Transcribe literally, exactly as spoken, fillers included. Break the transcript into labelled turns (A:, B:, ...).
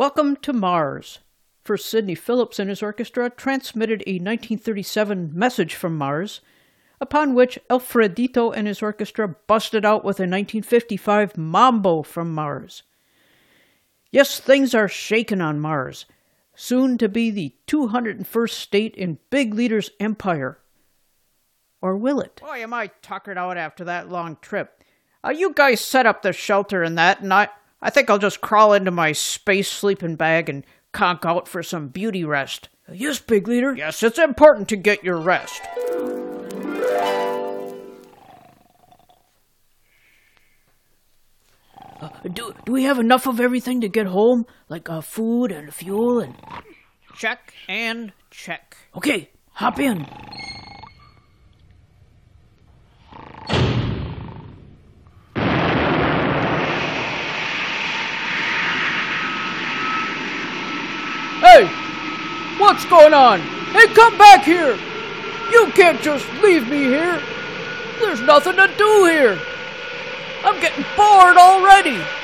A: Welcome to Mars. First, Sidney Phillips and his orchestra transmitted a nineteen thirty-seven message from Mars, upon which Alfredito and his orchestra busted out with a nineteen fifty-five Mambo from Mars. Yes, things are shaking on Mars, soon to be the two hundred first state in Big Leader's empire. Or will it? Boy, am I tuckered out after that long trip. Uh, you guys set up the shelter and that, and I, I think I'll just crawl into my space sleeping bag and conk out for some beauty rest. Uh, yes, Big Leader. Yes, it's important to get your rest. Uh, do, do we have enough of everything to get home? Like uh, food and fuel and... Check and check. Okay, hop in. Hey! What's going on? Hey, come back here! You can't just leave me here! There's nothing to do here! I'm getting bored already!